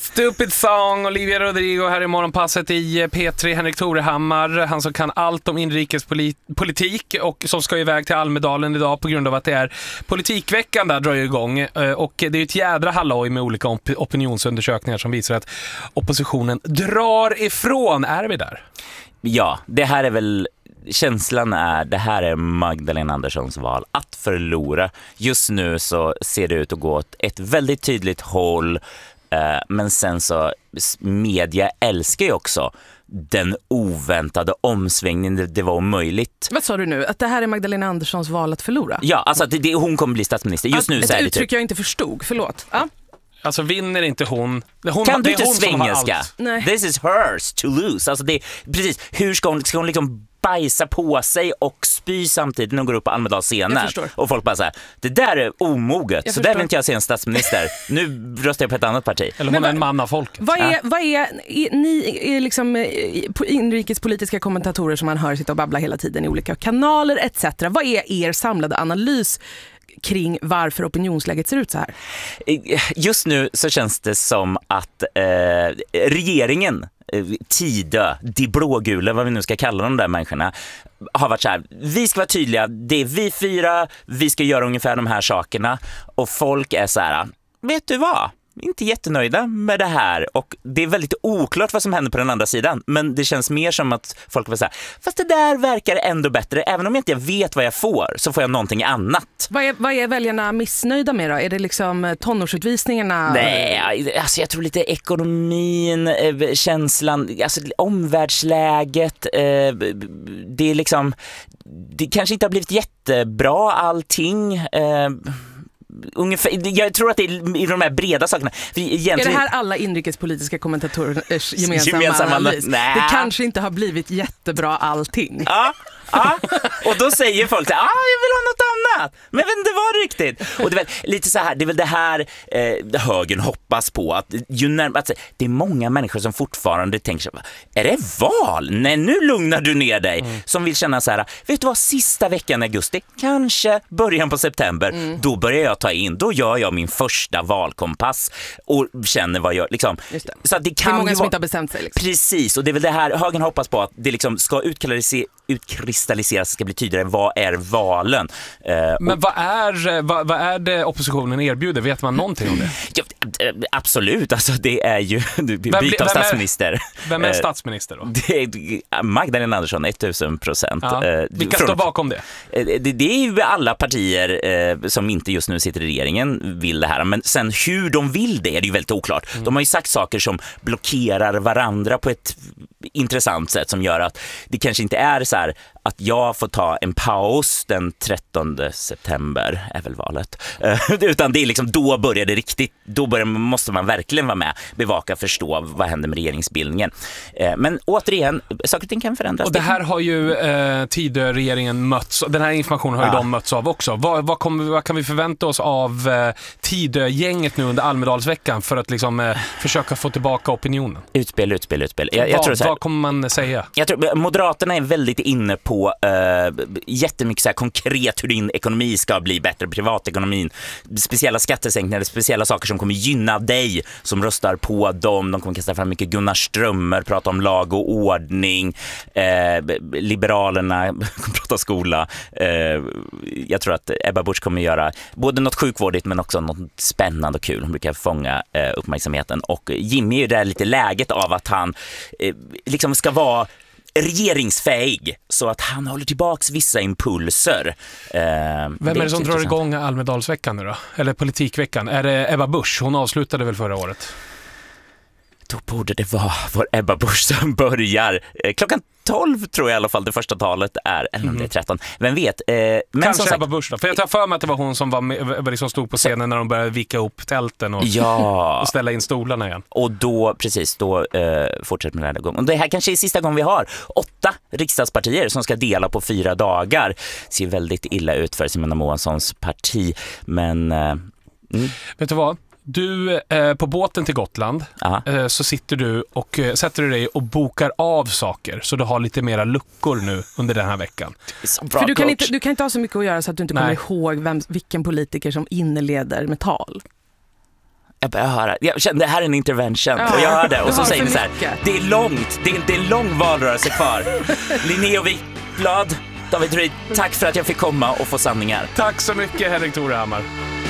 Stupid Song, Olivia Rodrigo här i morgonpasset i P3. Henrik Torehammar, han som kan allt om inrikespolitik och som ska iväg till Almedalen idag på grund av att det är politikveckan där drar ju igång. Och det är ju ett jädra halloj med olika opinionsundersökningar som visar att oppositionen drar ifrån. Är vi där? Ja, det här är väl... Känslan är, det här är Magdalena Anderssons val att förlora. Just nu så ser det ut att gå åt ett väldigt tydligt håll. Men sen så, media älskar ju också den oväntade omsvängningen. Det var omöjligt. Vad sa du nu? Att det här är Magdalena Anderssons val att förlora? Ja, alltså att hon kommer bli statsminister. Just nu så är det uttryck typ... jag inte förstod, förlåt. Ja. Alltså vinner inte hon... Kan du inte svengelska? Nej. This is hers to lose. Alltså det, precis, hur ska hon liksom bajsa på sig och spy samtidigt när hon går upp på Almedalsscenen? Och folk bara så här, det där är omoget. Så där vill inte jag se en statsminister. Nu röstar jag på ett annat parti. Eller hon är en man av folket. Vad är ni är liksom inrikespolitiska kommentatorer som man hör sitta och babbla hela tiden i olika kanaler etc. Vad är er samlade analys kring varför opinionsläget ser ut så här? Just nu så känns det som att regeringen, Tidö, de blågula, vad vi nu ska kalla de där människorna, har varit så här, vi ska vara tydliga, det är vi fyra, vi ska göra ungefär de här sakerna, och folk är så här, vet du vad? Inte jättenöjda med det här, och det är väldigt oklart vad som händer på den andra sidan, men det känns mer som att folk vill säga, fast det där verkar ändå bättre, även om jag inte vet vad jag får, så får jag någonting annat. Vad är väljarna missnöjda med då? Är det liksom tonårsutvisningarna? Nej, alltså jag tror lite ekonomin, känslan, alltså omvärldsläget, det är liksom, det kanske inte har blivit jättebra allting, ungefär, jag tror att det är i de här breda sakerna. Är det här alla inrikespolitiska kommentatorers gemensamma analys? Nej. Det kanske inte har blivit jättebra allting. Ja, och då säger folk så här, jag vill ha något annat. Men jag vet inte vad riktigt. Och det är väl lite så här, det är väl det här högern hoppas på, att alltså, det är många människor som fortfarande tänker så här, är det val? Nej, nu lugnar du ner dig. Som vill känna så här, vet du vad, sista veckan i augusti, kanske början på september, då börjar jag ta in, då gör jag min första valkompass och känner vad jag liksom. Just det. Så att det kan det är många ju som inte har bestämt sig liksom. Precis, och det är väl det här högern hoppas på, att det liksom ska utkristalliseras, ska bli tydligare, vad är valen. Men vad är det oppositionen erbjuder? Vet man någonting om det? Ja, absolut, alltså det är ju byta av statsminister. Vem är statsminister då? Det är Magdalena Andersson, 1000%. Ja. Vilka står bakom det? Det är ju alla partier som inte just nu sitter i regeringen vill det här, men sen hur de vill det är ju väldigt oklart. De har ju sagt saker som blockerar varandra på ett intressant sätt som gör att det kanske inte är så här att jag får ta en paus den 13 september är väl valet. Utan det är liksom, då börjar det riktigt, måste man verkligen vara med, bevaka, förstå vad händer med regeringsbildningen. Men återigen, saker och ting kan förändras. Och det här har ju Tidö-regeringen mötts, den här informationen har ju de mötts av också. Vad kan vi förvänta oss av Tidö-gänget nu under Almedalsveckan för att liksom försöka få tillbaka opinionen? Utspel. Jag tror så här, vad kommer man säga? Jag tror Moderaterna är väldigt inne på jättemycket så här konkret hur din ekonomi ska bli bättre, privatekonomin, speciella skattesänkningar, speciella saker som kommer gynna dig som röstar på dem. De kommer kasta fram mycket Gunnar Strömmer, prata om lag och ordning, Liberalerna kommer prata skola. Jag tror att Ebba Busch kommer göra både något sjukvårdigt men också något spännande och kul. Hon brukar fånga uppmärksamheten, och Jimmy är ju där lite läget av att han liksom ska vara regeringsfähig, så att han håller tillbaks vissa impulser. Vem är det som drar igång Almedalsveckan nu då? Eller politikveckan? Är det Ebba Busch? Hon avslutade väl förra året? Då borde det vara vår Ebba Busch som börjar klockan 12 tror jag i alla fall det första talet är, eller om det är 13. Vem vet? Men kanske som sagt, Ebba Busch då. För jag tar för mig att det var hon som var liksom stod på scenen när de började vika ihop tälten och ställa in stolarna igen. Och då, precis, då fortsätter med det här gången. Och det här kanske är sista gången vi har 8 riksdagspartier som ska dela på 4 dagar. Ser väldigt illa ut för Simona Moanssons parti, men... Vet du vad? Du, på båten till Gotland så sitter du och sätter dig och bokar av saker så du har lite mera luckor nu under den här veckan. För du kan inte ha så mycket att göra så att du inte kommer ihåg vilken politiker som inleder med tal. Jag börjar höra, jag kände det här är en intervention och jag hör det och så säger ni så här, det är långt, det är en lång valrörelse kvar. Linnea Wikblad, David Ryd, tack för att jag fick komma och få sanningar. Tack så mycket, Henrik Torehammar.